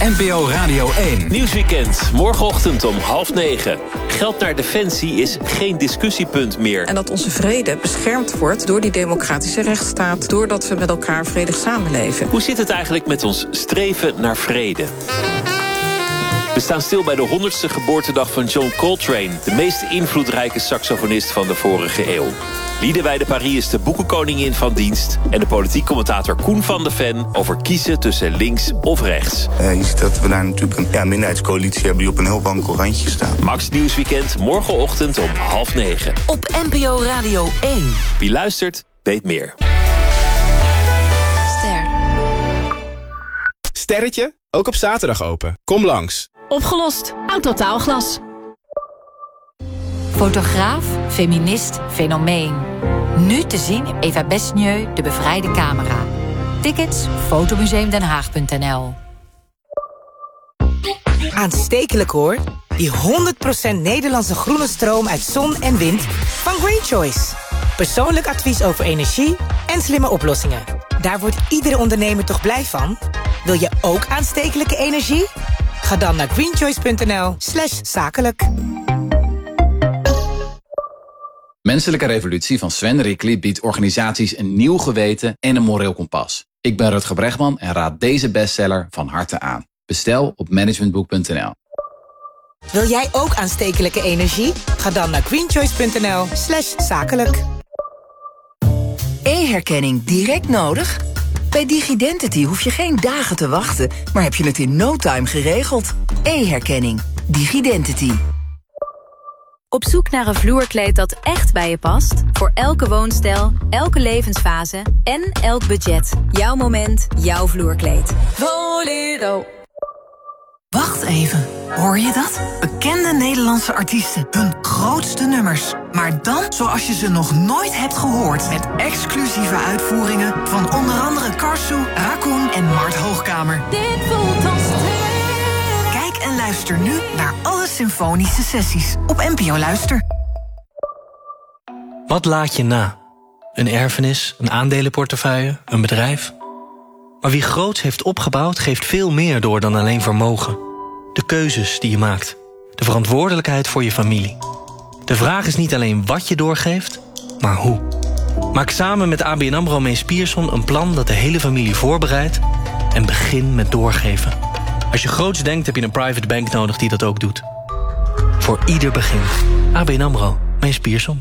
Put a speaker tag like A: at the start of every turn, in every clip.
A: NPO Radio 1.
B: Nieuwsweekend, morgenochtend om 8:30. Geld naar defensie is geen discussiepunt meer.
C: En dat onze vrede beschermd wordt door die democratische rechtsstaat, doordat we met elkaar vredig samenleven.
B: Hoe zit het eigenlijk met ons streven naar vrede? We staan stil bij de 100ste geboortedag van John Coltrane, de meest invloedrijke saxofonist van de vorige eeuw. Liedewij de Paris is de boekenkoningin van dienst en de politiek commentator Koen van de Ven over kiezen tussen links of rechts.
D: Je ziet dat we daar natuurlijk een minderheidscoalitie hebben die op een heel wankel randje staan.
B: Max Nieuwsweekend, morgenochtend om 8:30.
E: Op NPO Radio 1.
B: Wie luistert, weet meer.
F: Sterretje, ook op zaterdag open. Kom langs.
G: Opgelost. Autotaalglas.
E: Fotograaf, feminist, fenomeen. Nu te zien in Eva Besnieu, De Bevrijde Camera. Tickets, fotomuseumdenhaag.nl.
H: Aanstekelijk hoor. Die 100% Nederlandse groene stroom uit zon en wind van Green Choice. Persoonlijk advies over energie en slimme oplossingen. Daar wordt iedere ondernemer toch blij van? Wil je ook aanstekelijke energie? Ga dan naar greenchoice.nl/zakelijk.
I: Menselijke Revolutie van Sven Rickly biedt organisaties een nieuw geweten en een moreel kompas. Ik ben Rutger Bregman en raad deze bestseller van harte aan. Bestel op managementboek.nl.
H: Wil jij ook aanstekelijke energie? Ga dan naar greenchoice.nl/zakelijk.
J: E-herkenning direct nodig? Bij Digidentity hoef je geen dagen te wachten, maar heb je het in no time geregeld. E-herkenning. Digidentity.
K: Op zoek naar een vloerkleed dat echt bij je past? Voor elke woonstijl, elke levensfase en elk budget. Jouw moment, jouw vloerkleed. Voledo.
L: Wacht even, hoor je dat? Bekende Nederlandse artiesten, hun grootste nummers. Maar dan zoals je ze nog nooit hebt gehoord. Met exclusieve uitvoeringen van onder andere Karsu, Raccoon en Mart Hoogkamer.
K: Dit voelt als
L: Kijk en luister nu naar alle symfonische sessies op NPO Luister.
M: Wat laat je na? Een erfenis, een aandelenportefeuille, een bedrijf? Maar wie groots heeft opgebouwd, geeft veel meer door dan alleen vermogen. De keuzes die je maakt. De verantwoordelijkheid voor je familie. De vraag is niet alleen wat je doorgeeft, maar hoe. Maak samen met ABN AMRO Mees Pierson een plan dat de hele familie voorbereidt en begin met doorgeven. Als je groots denkt, heb je een private bank nodig die dat ook doet. Voor ieder begin. ABN AMRO Mees Pierson.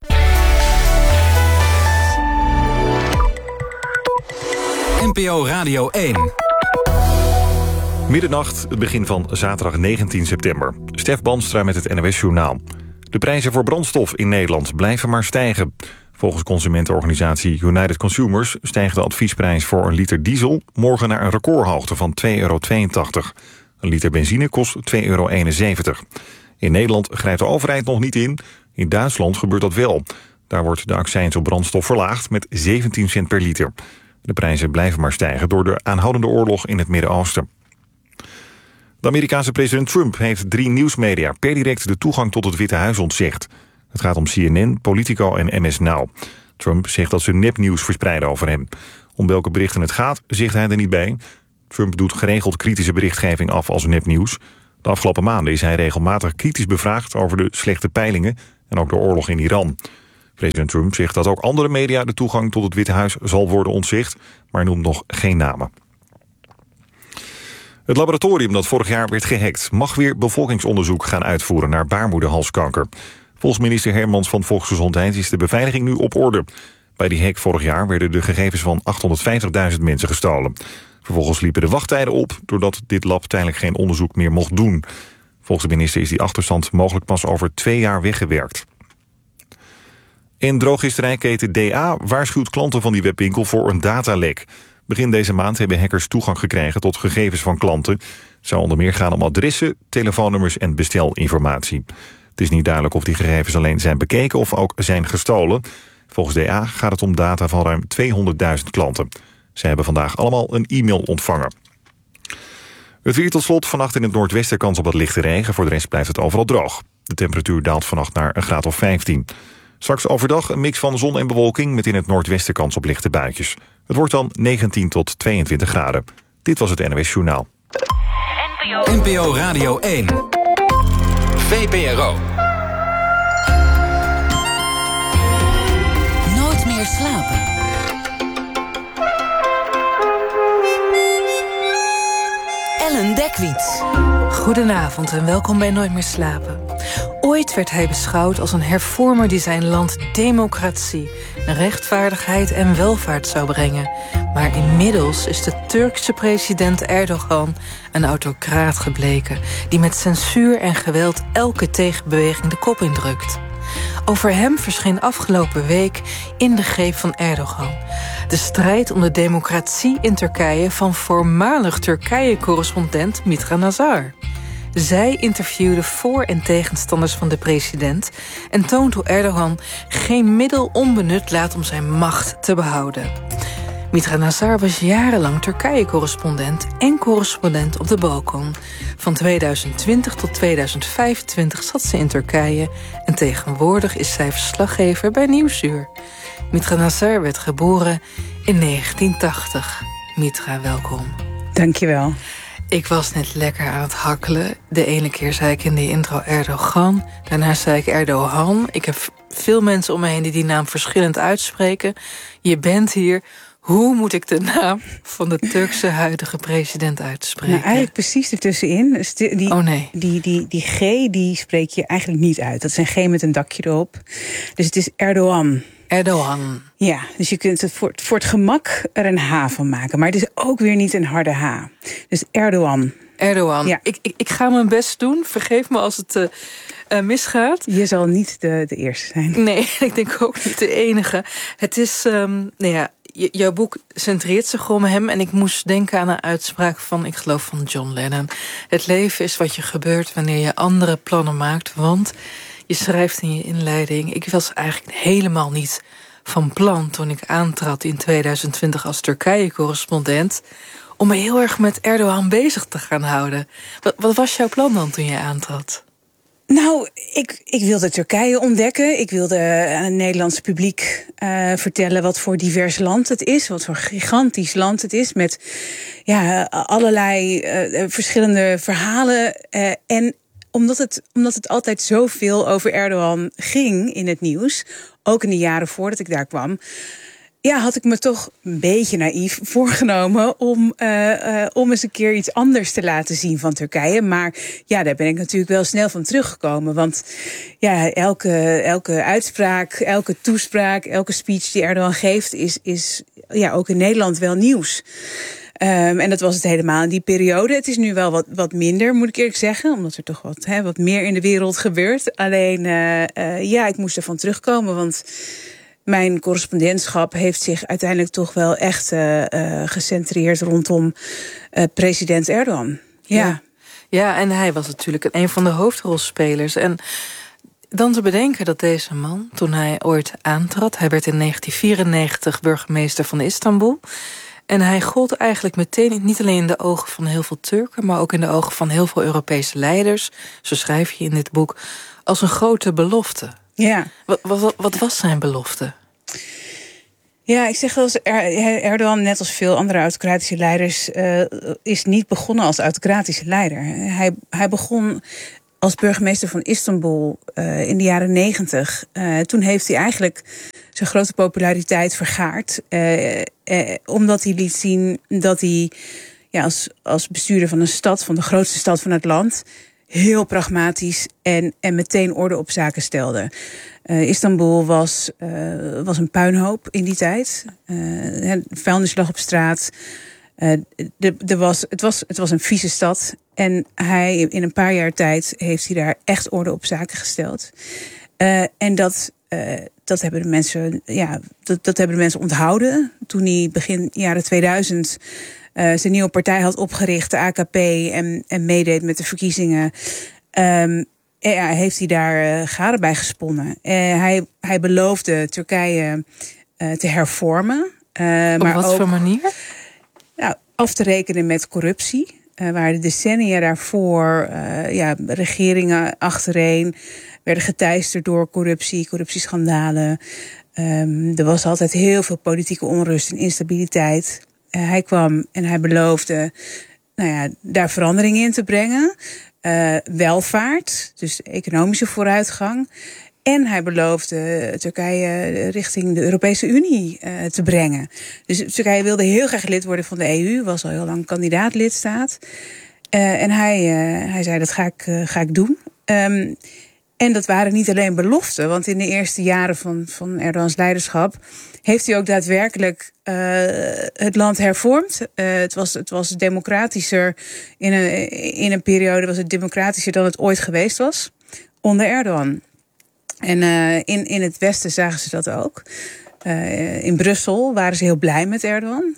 A: NPO Radio 1.
N: Middernacht, het begin van zaterdag 19 september. Stef Banstra met het NOS-journaal. De prijzen voor brandstof in Nederland blijven maar stijgen. Volgens consumentenorganisatie United Consumers stijgt de adviesprijs voor een liter diesel morgen naar een recordhoogte van €2,82. Een liter benzine kost €2,71. In Nederland grijpt de overheid nog niet in. In Duitsland gebeurt dat wel. Daar wordt de accijns op brandstof verlaagd met 17 cent per liter. De prijzen blijven maar stijgen door de aanhoudende oorlog in het Midden-Oosten. De Amerikaanse president Trump heeft 3 nieuwsmedia per direct de toegang tot het Witte Huis ontzegd. Het gaat om CNN, Politico en MS Now. Trump zegt dat ze nepnieuws verspreiden over hem. Om welke berichten het gaat, zegt hij er niet bij. Trump doet geregeld kritische berichtgeving af als nepnieuws. De afgelopen maanden is hij regelmatig kritisch bevraagd over de slechte peilingen en ook de oorlog in Iran. President Trump zegt dat ook andere media de toegang tot het Witte Huis zal worden ontzegd, maar noemt nog geen namen. Het laboratorium dat vorig jaar werd gehackt mag weer bevolkingsonderzoek gaan uitvoeren naar baarmoederhalskanker. Volgens minister Hermans van Volksgezondheid is de beveiliging nu op orde. Bij die hack vorig jaar werden de gegevens van 850.000 mensen gestolen. Vervolgens liepen de wachttijden op doordat dit lab tijdelijk geen onderzoek meer mocht doen. Volgens de minister is die achterstand mogelijk pas over 2 jaar weggewerkt. En drooggisterijketen DA waarschuwt klanten van die webwinkel voor een datalek. Begin deze maand hebben hackers toegang gekregen tot gegevens van klanten. Het zou onder meer gaan om adressen, telefoonnummers en bestelinformatie. Het is niet duidelijk of die gegevens alleen zijn bekeken of ook zijn gestolen. Volgens DA gaat het om data van ruim 200.000 klanten. Zij hebben vandaag allemaal een e-mail ontvangen. Het weer tot slot. Vannacht in het noordwesten kans op wat lichte regen. Voor de rest blijft het overal droog. De temperatuur daalt vannacht naar een graad of 15. Straks overdag een mix van zon en bewolking met in het noordwesten kans op lichte buitjes. Het wordt dan 19 tot 22 graden. Dit was het NOS Journaal.
A: NPO Radio 1. VPRO.
E: Nooit meer slapen. Ellen Dekwits.
O: Goedenavond en welkom bij Nooit meer slapen. Ooit werd hij beschouwd als een hervormer die zijn land democratie, rechtvaardigheid en welvaart zou brengen. Maar inmiddels is de Turkse president Erdogan een autocraat gebleken, die met censuur en geweld elke tegenbeweging de kop indrukt. Over hem verscheen afgelopen week In de greep van Erdogan. De strijd om de democratie in Turkije van voormalig Turkije-correspondent Mitra Nazar. Zij interviewde voor- en tegenstanders van de president en toont hoe Erdogan geen middel onbenut laat om zijn macht te behouden. Mitra Nazar was jarenlang Turkije-correspondent en correspondent op de Balkan. Van 2020 tot 2025 zat ze in Turkije en tegenwoordig is zij verslaggever bij Nieuwsuur. Mitra Nazar werd geboren in 1980. Mitra, welkom.
P: Dankjewel.
O: Ik was net lekker aan het hakkelen. De ene keer zei ik in de intro Erdogan. Daarna zei ik Erdogan. Ik heb veel mensen om me heen die naam verschillend uitspreken. Je bent hier. Hoe moet ik de naam van de Turkse huidige president uitspreken?
P: Nou, eigenlijk precies ertussenin. Dus die G die spreek je eigenlijk niet uit. Dat is een G met een dakje erop. Dus het is Erdogan.
O: Erdogan.
P: Ja, dus je kunt het voor het gemak er een H van maken. Maar het is ook weer niet een harde H. Dus Erdogan.
O: Erdogan.
P: Ja.
O: Ik ga mijn best doen. Vergeef me als het misgaat.
P: Je zal niet de eerste zijn.
O: Nee, ik denk ook niet de enige. Het is, jouw boek centreert zich om hem. En ik moest denken aan een uitspraak van, ik geloof van John Lennon. Het leven is wat je gebeurt wanneer je andere plannen maakt. Want je schrijft in je inleiding, ik was eigenlijk helemaal niet van plan toen ik aantrad in 2020 als Turkije-correspondent om me heel erg met Erdogan bezig te gaan houden. Wat was jouw plan dan toen je aantrad?
P: Nou, ik wilde Turkije ontdekken. Ik wilde aan het Nederlandse publiek vertellen wat voor divers land het is. Wat voor gigantisch land het is. Met allerlei verschillende verhalen. En omdat het altijd zoveel over Erdogan ging in het nieuws, ook in de jaren voordat ik daar kwam, had ik me toch een beetje naïef voorgenomen om eens een keer iets anders te laten zien van Turkije. Maar daar ben ik natuurlijk wel snel van teruggekomen. Want elke uitspraak, elke toespraak, elke speech die Erdogan geeft is ook in Nederland wel nieuws. En dat was het helemaal in die periode. Het is nu wel wat minder, moet ik eerlijk zeggen. Omdat er toch wat meer in de wereld gebeurt. Alleen, ik moest ervan terugkomen. Want mijn correspondentschap heeft zich uiteindelijk toch wel echt gecentreerd rondom president Erdogan.
O: Ja, en hij was natuurlijk een van de hoofdrolspelers. En dan te bedenken dat deze man, toen hij ooit aantrad, hij werd in 1994 burgemeester van Istanbul. En hij gold eigenlijk meteen niet alleen in de ogen van heel veel Turken, maar ook in de ogen van heel veel Europese leiders, zo schrijf je in dit boek, als een grote belofte.
P: Ja.
O: Wat was zijn belofte?
P: Ja, ik zeg wel eens, Erdogan, net als veel andere autocratische leiders, is niet begonnen als autocratische leider. Hij begon als burgemeester van Istanbul in de jaren 90. Toen heeft hij eigenlijk zijn grote populariteit vergaard. Omdat hij liet zien dat hij als bestuurder van een stad, van de grootste stad van het land, heel pragmatisch en meteen orde op zaken stelde. Istanbul was een puinhoop in die tijd. Vuilnis lag op straat. Het was een vieze stad. En hij, in een paar jaar tijd, heeft hij daar echt orde op zaken gesteld. En dat hebben de mensen, dat hebben de mensen onthouden. Toen hij begin jaren 2000 zijn nieuwe partij had opgericht, de AKP, en meedeed met de verkiezingen, heeft hij daar garen bij gesponnen. Hij beloofde Turkije te hervormen.
O: Op
P: maar
O: wat
P: ook,
O: voor manier?
P: Nou, af te rekenen met corruptie. Waar de decennia daarvoor regeringen achtereen werden geteisterd door corruptieschandalen. Er was altijd heel veel politieke onrust en instabiliteit. Hij kwam en hij beloofde daar verandering in te brengen. Welvaart, dus economische vooruitgang. En hij beloofde Turkije richting de Europese Unie te brengen. Dus Turkije wilde heel graag lid worden van de EU. Was al heel lang kandidaat-lidstaat. En hij zei, dat ga ik doen. En dat waren niet alleen beloften. Want in de eerste jaren van Erdogans leiderschap heeft hij ook daadwerkelijk het land hervormd. Het was democratischer. In een periode was het democratischer dan het ooit geweest was. Onder Erdogan. En in het Westen zagen ze dat ook. In Brussel waren ze heel blij met Erdogan.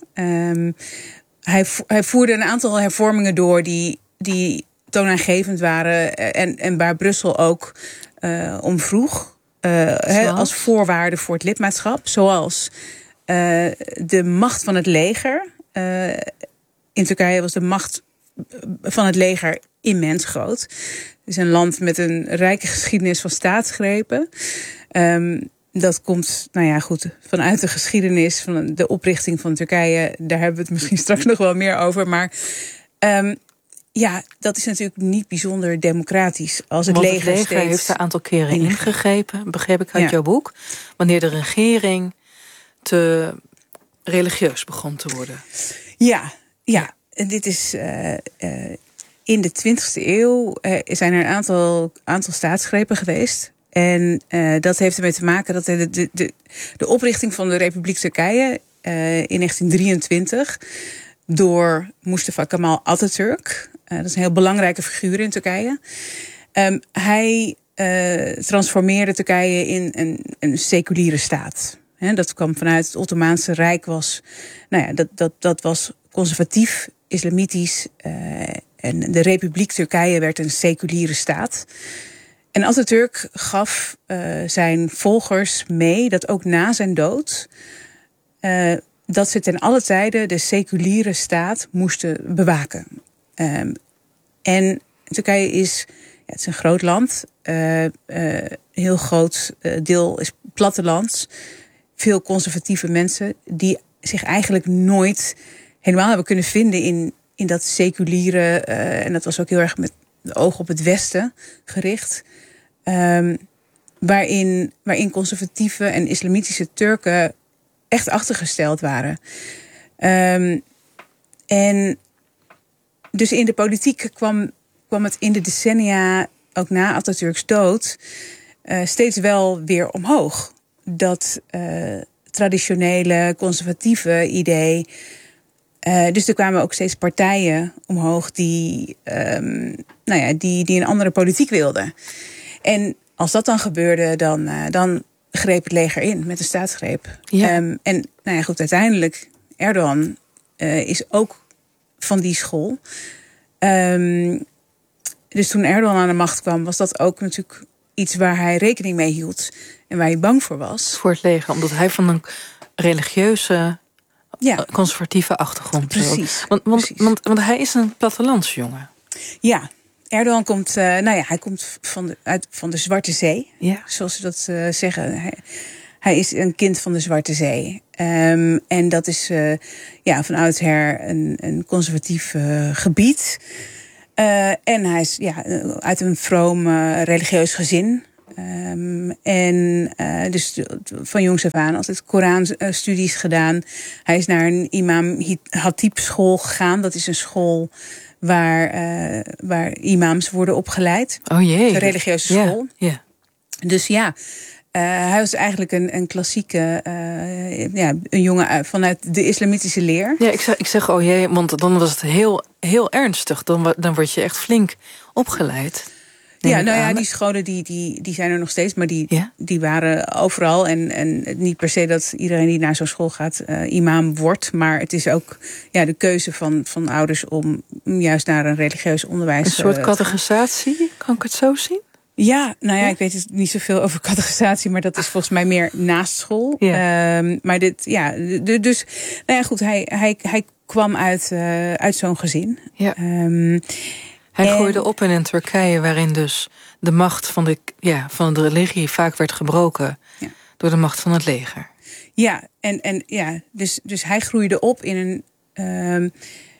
P: Hij voerde een aantal hervormingen door die toonaangevend waren. En waar Brussel ook om vroeg. Als voorwaarde voor het lidmaatschap. Zoals de macht van het leger. In Turkije was de macht van het leger immens groot. Het is een land met een rijke geschiedenis van staatsgrepen. Dat komt, vanuit de geschiedenis van de oprichting van Turkije. Daar hebben we het misschien straks nog wel meer over. Maar dat is natuurlijk niet bijzonder democratisch. Als het leger
O: heeft een aantal keren ingegrepen, begreep ik uit jouw boek. Wanneer de regering te religieus begon te worden.
P: Ja. En dit is in de 20e eeuw zijn er een aantal staatsgrepen geweest. En dat heeft ermee te maken dat de oprichting van de Republiek Turkije in 1923 door Mustafa Kemal Atatürk. Dat is een heel belangrijke figuur in Turkije. Hij transformeerde Turkije in een seculiere staat. Dat kwam vanuit het Ottomaanse Rijk. Dat was conservatief, islamitisch. En de Republiek Turkije werd een seculiere staat. En Atatürk gaf zijn volgers mee dat ook na zijn dood dat ze ten alle tijde de seculiere staat moesten bewaken. En Turkije is een groot land. Heel groot deel is plattelands. Veel conservatieve mensen die zich eigenlijk nooit helemaal hebben kunnen vinden in dat seculiere. En dat was ook heel erg met de oog op het Westen gericht. Waarin conservatieve en islamitische Turken echt achtergesteld waren. En dus in de politiek kwam het in de decennia, ook na Atatürks dood, steeds wel weer omhoog. Dat traditionele, conservatieve idee. Dus er kwamen ook steeds partijen omhoog die een andere politiek wilden. En als dat dan gebeurde, dan greep het leger in met een staatsgreep. Ja. Uiteindelijk, Erdogan is ook van die school. Dus toen Erdogan aan de macht kwam, was dat ook natuurlijk iets waar hij rekening mee hield. En waar hij bang voor was.
O: Voor het leger, omdat hij van een religieuze, conservatieve achtergrond.
P: Precies.
O: Want hij is een plattelandsjongen.
P: Ja, Erdogan komt, hij komt van de Zwarte Zee. Ja. Zoals ze dat zeggen. Hij is een kind van de Zwarte Zee. En dat is van oudsher een conservatief gebied. En hij is uit een vroom religieus gezin. Dus van jongs af aan altijd Koranstudies gedaan. Hij is naar een imam Hatib school gegaan. Dat is een school waar imams worden opgeleid.
O: Oh jee.
P: Een religieuze school.
O: Ja.
P: Dus hij was eigenlijk een klassieke, een jongen vanuit de islamitische leer.
O: Ja, ik zeg oh jee, want dan was het heel, heel ernstig. Dan word je echt flink opgeleid.
P: Die scholen die zijn er nog steeds, maar die waren overal. En niet per se dat iedereen die naar zo'n school gaat imam wordt. Maar het is ook de keuze van ouders om juist naar een religieus onderwijs.
O: Een soort catechisatie, kan ik het zo zien?
P: Ja, ik weet dus niet zoveel over catechisatie, maar dat is volgens mij meer naast school. Ja. Maar dus goed, hij kwam uit zo'n gezin.
O: Ja. Hij groeide op in een Turkije waarin dus de macht van de religie vaak werd gebroken door de macht van het leger.
P: Ja, dus hij groeide op in een